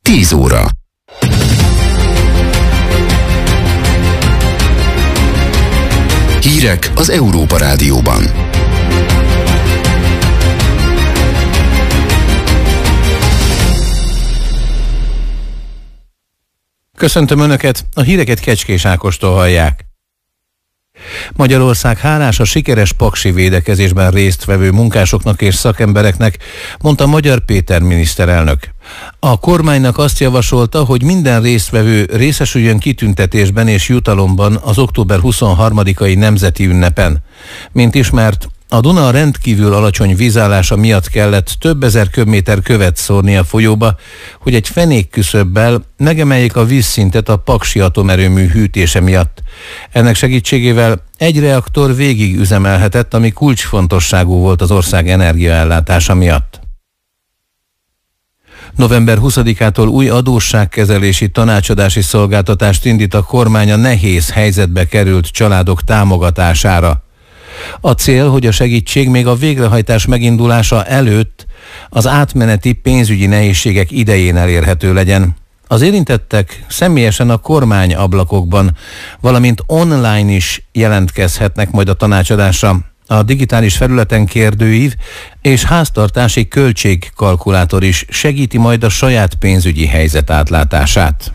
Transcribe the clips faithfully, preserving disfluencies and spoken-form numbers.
tíz óra. Hírek az Európa Rádióban. Köszöntöm Önöket, a híreket Kecskés Ákostól hallják. Magyarország hálás a sikeres paksi védekezésben résztvevő munkásoknak és szakembereknek, mondta Magyar Péter miniszterelnök. A kormánynak azt javasolta, hogy minden résztvevő részesüljön kitüntetésben és jutalomban az október huszonharmadikai nemzeti ünnepen. Mint ismert, a Duna rendkívül alacsony vízállása miatt kellett több ezer köbméter követ szórni a folyóba, hogy egy fenékküszöbbel megemeljék a vízszintet a paksi atomerőmű hűtése miatt. Ennek segítségével egy reaktor végig üzemelhetett, ami kulcsfontosságú volt az ország energiaellátása miatt. november huszadikától új adósságkezelési tanácsadási szolgáltatást indít a kormány a nehéz helyzetbe került családok támogatására. A cél, hogy a segítség még a végrehajtás megindulása előtt az átmeneti pénzügyi nehézségek idején elérhető legyen. Az érintettek személyesen a kormány ablakokban, valamint online is jelentkezhetnek majd a tanácsadásra. A digitális felületen kérdőív és háztartási költségkalkulátor is segíti majd a saját pénzügyi helyzet átlátását.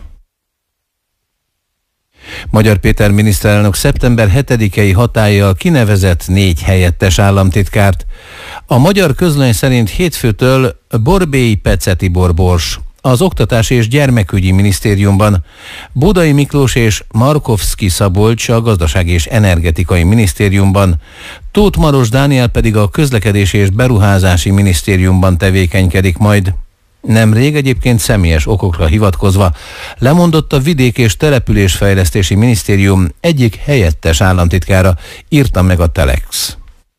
Magyar Péter miniszterelnök szeptember hetedikei hatállyal kinevezett négy helyettes államtitkárt. A magyar közlöny szerint hétfőtől Borbély Pece Tibor Bors az Oktatási és Gyermekügyi Minisztériumban, Bodai Miklós és Markovszki Szabolcs a Gazdasági és Energetikai Minisztériumban, Tóth Maros Dániel pedig a Közlekedési és Beruházási Minisztériumban tevékenykedik majd. Nemrég egyébként személyes okokra hivatkozva lemondott a Vidék- és Településfejlesztési Minisztérium egyik helyettes államtitkára, írta meg a Telex.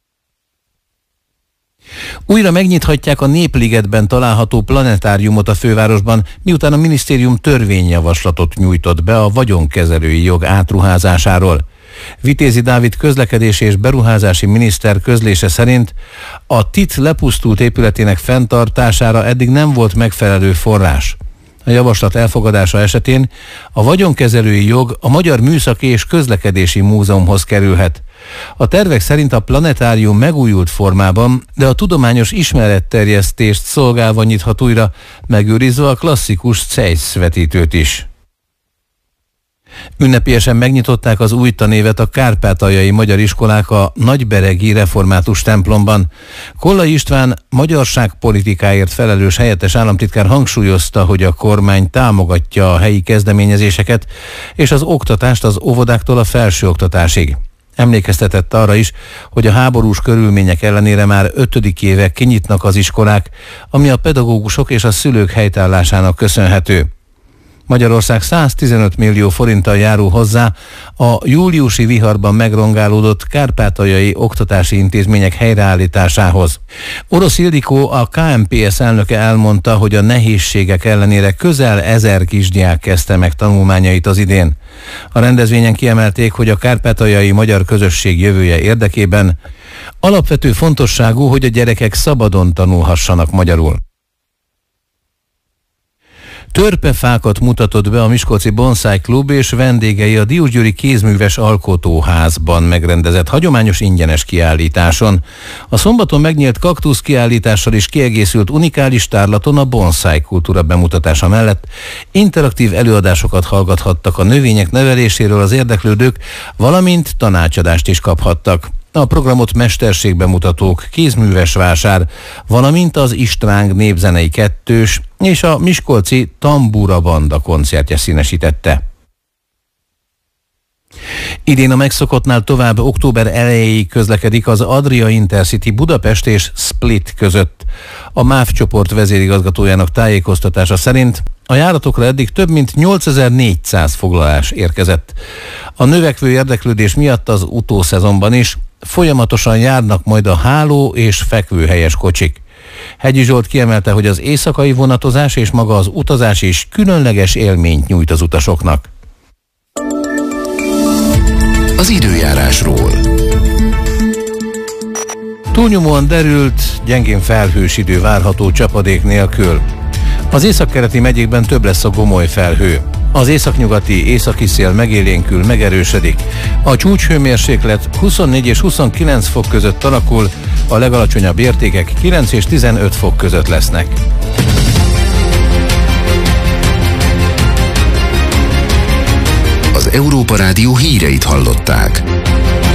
Újra megnyithatják a Népligetben található planetáriumot a fővárosban, miután a minisztérium törvényjavaslatot nyújtott be a vagyonkezelői jog átruházásáról. Vitézi Dávid közlekedési és beruházási miniszter közlése szerint a té i té lepusztult épületének fenntartására eddig nem volt megfelelő forrás. A javaslat elfogadása esetén a vagyonkezelői jog a Magyar Műszaki és Közlekedési Múzeumhoz kerülhet. A tervek szerint a planetárium megújult formában, de a tudományos ismeretterjesztést szolgálva nyithat újra, megőrizve a klasszikus Zeiss vetítőt is. Ünnepélyesen megnyitották az új tanévet a kárpátaljai magyar iskolák a Nagyberegi Református templomban. Kollai István magyarságpolitikáért felelős helyettes államtitkár hangsúlyozta, hogy a kormány támogatja a helyi kezdeményezéseket és az oktatást az óvodáktól a felsőoktatásig. Emlékeztetett arra is, hogy a háborús körülmények ellenére már ötödik éve kinyitnak az iskolák, ami a pedagógusok és a szülők helytállásának köszönhető. Magyarország száztizenöt millió forinttal járul hozzá a júliusi viharban megrongálódott kárpátaljai oktatási intézmények helyreállításához. Orosz Ildikó, a ká em pé es elnöke elmondta, hogy a nehézségek ellenére közel ezer kisdiák kezdte meg tanulmányait az idén. A rendezvényen kiemelték, hogy a kárpátaljai magyar közösség jövője érdekében alapvető fontosságú, hogy a gyerekek szabadon tanulhassanak magyarul. Törpefákat mutatott be a Miskolci Bonsai Klub és vendégei a Diósgyőri Kézműves Alkotóházban megrendezett hagyományos ingyenes kiállításon. A szombaton megnyílt kaktusz kiállítással is kiegészült unikális tárlaton a bonsai kultúra bemutatása mellett interaktív előadásokat hallgathattak a növények neveléséről az érdeklődők, valamint tanácsadást is kaphattak. A programot mesterségbemutatók, kézműves vásár, valamint az Istráng népzenei kettős és a miskolci Tambura Banda koncertje színesítette. Idén a megszokottnál tovább október elejéig közlekedik az Adria Intercity Budapest és Split között. A MÁV csoport vezérigazgatójának tájékoztatása szerint a járatokra eddig több mint nyolcezer-négyszáz foglalás érkezett. A növekvő érdeklődés miatt az utószezonban is folyamatosan járnak majd a háló és fekvőhelyes kocsik. Hegyi Zsolt kiemelte, hogy az éjszakai vonatozás és maga az utazás is különleges élményt nyújt az utasoknak. Az időjárásról. Túlnyomóan derült, gyengén felhős idő várható csapadék nélkül. Az északkeleti megyékben több lesz a gomoly felhő. Az északnyugati északi szél megélénkül, megerősödik. A csúcshőmérséklet huszonnégy és huszonkilenc fok között alakul, a legalacsonyabb értékek kilenc és tizenöt fok között lesznek. Az Európa Rádió híreit hallották.